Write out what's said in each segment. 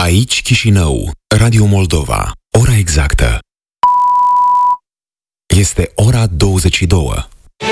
Aici Chișinău, Radio Moldova, ora exactă. Este ora 22.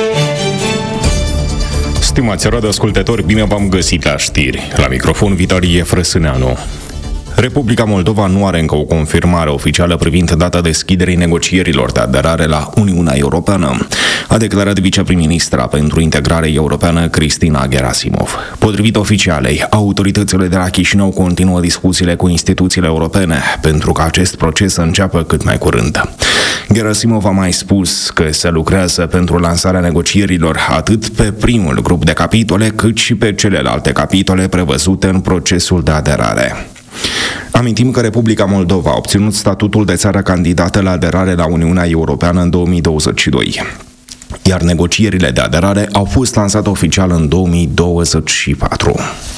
Stimați radioascultători, bine v-am găsit la știri. La microfon Vitalie Frăsâneanu. Republica Moldova nu are încă o confirmare oficială privind data deschiderii negocierilor de aderare la Uniunea Europeană, a declarat viceprim-ministra pentru integrare europeană Cristina Gerasimov. Potrivit oficialei, autoritățile de la Chișinău continuă discuțiile cu instituțiile europene pentru ca acest proces să înceapă cât mai curând. Gerasimov a mai spus că se lucrează pentru lansarea negocierilor atât pe primul grup de capitole, cât și pe celelalte capitole prevăzute în procesul de aderare. Amintim că Republica Moldova a obținut statutul de țară candidată la aderare la Uniunea Europeană în 2022, iar negocierile de aderare au fost lansate oficial în 2024.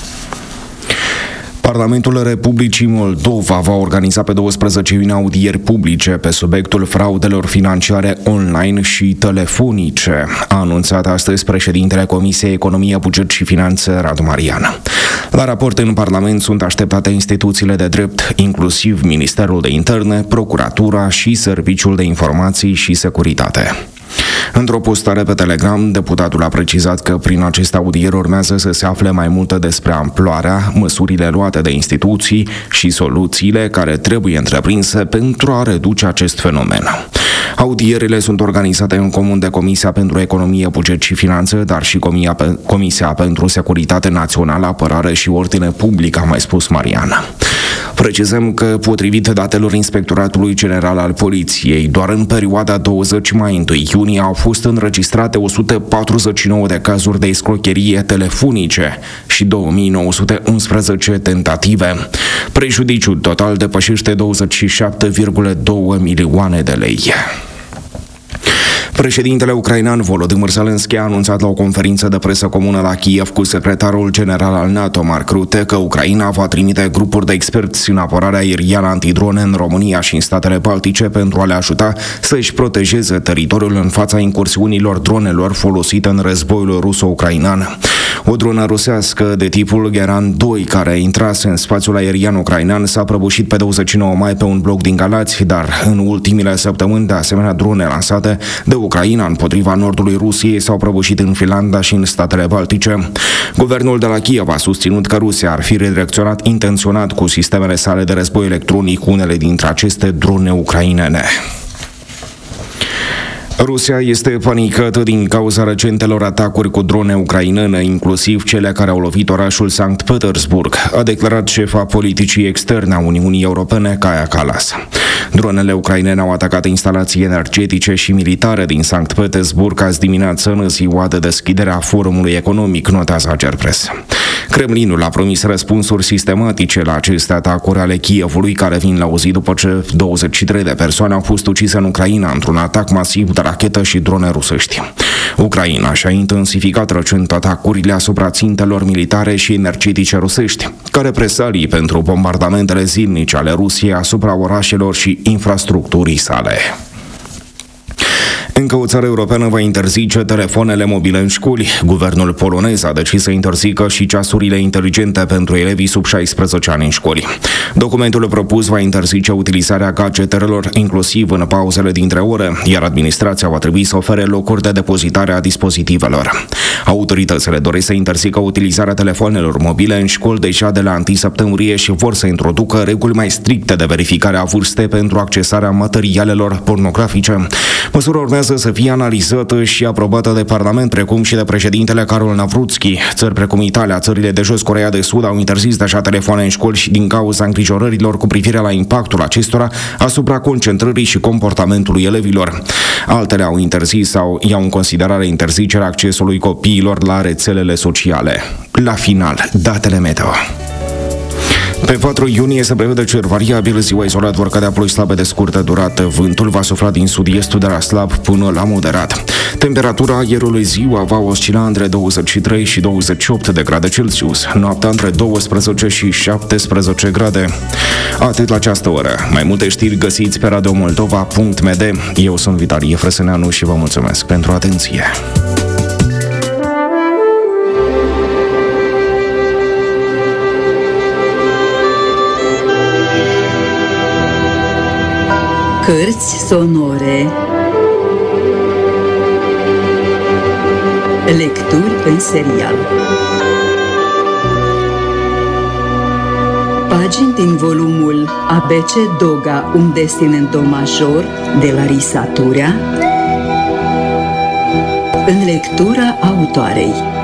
Parlamentul Republicii Moldova va organiza pe 12 iunie audieri publice pe subiectul fraudelor financiare online și telefonice, a anunțat astăzi președintele Comisiei Economie, Buget și Finanțe, Radu Marian. La raport în Parlament sunt așteptate instituțiile de drept, inclusiv Ministerul de Interne, Procuratura și Serviciul de Informații și Securitate. Într-o postare pe Telegram, deputatul a precizat că prin aceste audieri urmează să se afle mai multe despre amploarea, măsurile luate de instituții și soluțiile care trebuie întreprinse pentru a reduce acest fenomen. Audierile sunt organizate în comun de Comisia pentru Economie, Buget și Finanțe, dar și Comisia pentru Securitate Națională, Apărare și Ordine Publică, a mai spus Marian. Precizăm că, potrivit datelor Inspectoratului General al Poliției, doar în perioada 20 mai-1 iunie au fost înregistrate 149 de cazuri de escrocherie telefonice și 2911 tentative. Prejudiciul total depășește 27,2 milioane de lei. Președintele ucrainean Volodymyr Zelensky a anunțat la o conferință de presă comună la Kiev cu secretarul general al NATO, Mark Rutte, că Ucraina va trimite grupuri de experți în apărarea aeriană antidrone în România și în statele baltice pentru a le ajuta să-și protejeze teritoriul în fața incursiunilor dronelor folosite în războiul ruso-ucrainean. O dronă rusească de tipul Geran 2, care intrase în spațiul aerian ucrainean, s-a prăbușit pe 29 mai pe un bloc din Galați, dar în ultimele săptămâni, de asemenea, drone lansate de Ucraina împotriva nordului Rusiei s-au prăbușit în Finlanda și în statele baltice. Guvernul de la Kiev a susținut că Rusia ar fi redirecționat intenționat cu sistemele sale de război electronic unele dintre aceste drone ucrainene. Rusia este panicată din cauza recentelor atacuri cu drone ucrainene, inclusiv cele care au lovit orașul Sankt Petersburg, a declarat șefa politicii externe a Uniunii Europene, Kaja Kallas. Dronele ucrainene au atacat instalații energetice și militare din Sankt Petersburg azi dimineață, în ziua de deschidere a forumului economic, notează Agerpres. Kremlinul a promis răspunsuri sistematice la aceste atacuri ale Kievului, care vin la o zi după ce 23 de persoane au fost ucise în Ucraina într-un atac masiv de rachetă și drone rusești. Ucraina și-a intensificat recent atacurile asupra țintelor militare și energetice rusești, ca represalii pentru bombardamentele zilnice ale Rusiei asupra orașelor și infrastructurii sale. Încă o țară europeană va interzice telefoanele mobile în școli. Guvernul polonez a decis să interzică și ceasurile inteligente pentru elevii sub 16 ani în școli. Documentul propus va interzice utilizarea gadgetelor, inclusiv în pauzele dintre ore, iar administrația va trebui să ofere locuri de depozitare a dispozitivelor. Autoritățile doresc să interzică utilizarea telefoanelor mobile în școli deja de la 1 septembrie și vor să introducă reguli mai stricte de verificare a vârstei pentru accesarea materialelor pornografice. Măsura urmează să fie analizată și aprobată de Parlament, precum și de președintele Karol Navrutski. Țări precum Italia, țările de jos, Coreea de Sud au interzis deja telefoane în școli și din cauza îngrijorărilor cu privire la impactul acestora asupra concentrării și comportamentului elevilor. Altele au interzis sau iau în considerare interzicerea accesului copiilor la rețelele sociale. La final, datele meteo. Pe 4 iunie se prevede cer variabil, ziua izolat vor cădea ploi slabe de scurtă durată, vântul va sufla din sud-estul de la slab până la moderat. Temperatura aerului ziua va oscila între 23 și 28 de grade Celsius, noaptea între 12 și 17 grade. Atât la această oră. Mai multe știri găsiți pe radiomoldova.md. Eu sunt Vitalie Frăsâneanu și vă mulțumesc pentru atenție. Cărți sonore. Lecturi în serial. Pagini din volumul ABC Doga, un destin în do major, de Larisa Turea, în lectura autoarei.